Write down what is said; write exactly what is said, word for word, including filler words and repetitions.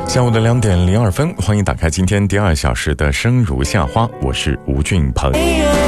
下午的两点零二分，欢迎打开今天第二小时的声如夏花，我是吴俊鹏。